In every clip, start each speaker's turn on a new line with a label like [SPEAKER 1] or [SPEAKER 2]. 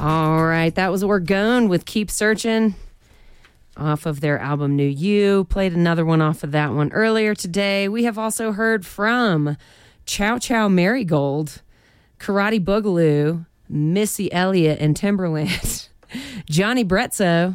[SPEAKER 1] All right, that was We're Going with Keep Searching off of their album New You. Played another one off of that one earlier today. We have also heard from Chow Chow Marigold, Karate Boogaloo, Missy Elliott and Timberland, Johnny Brezzo.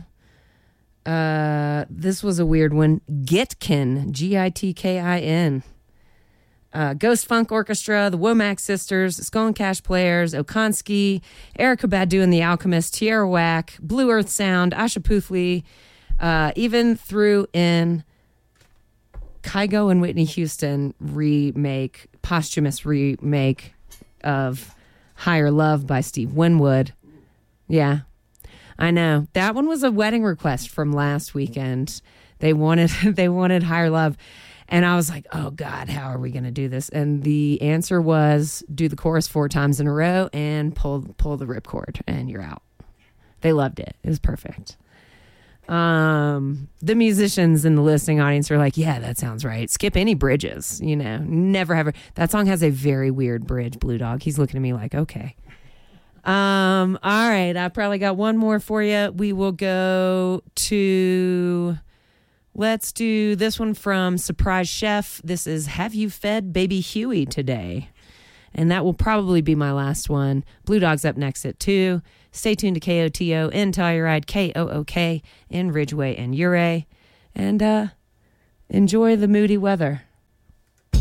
[SPEAKER 1] This was a weird one. Gitkin, Gitkin. Ghost Funk Orchestra, the Womack Sisters, Skull and Cash Players, Okonski, Erykah Badu and the Alchemist, Tierra Whack, Blue Earth Sound, Asha Puthli, even threw in Kygo and Whitney Houston posthumous remake of Higher Love by Steve Winwood. Yeah, I know. That one was a wedding request from last weekend. They wanted Higher Love. And I was like, oh, God, how are we going to do this? And the answer was do the chorus 4 times in a row and pull the ripcord, and you're out. They loved it. It was perfect. The musicians in the listening audience are like, yeah, that sounds right. Skip any bridges, never have. That song has a very weird bridge, Blue Dog. He's looking at me like, okay. All right, I probably got one more for you. We will go to... Let's do this one from Surprise Chef. This is Have You Fed Baby Huey Today? And that will probably be my last one. Blue Dog's up next at 2. Stay tuned to KOTO in Telluride, KOOK in Ridgeway and Ouray. And enjoy the moody weather.